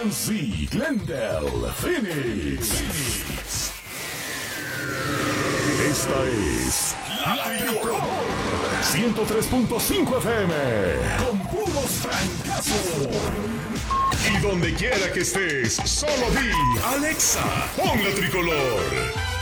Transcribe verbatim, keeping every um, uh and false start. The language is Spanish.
Nancy, Glendale, Phoenix. Phoenix. Esta es La Tricolor ciento tres punto cinco F M con puros francazos. Y donde quiera que estés, solo di Alexa, pon La Tricolor.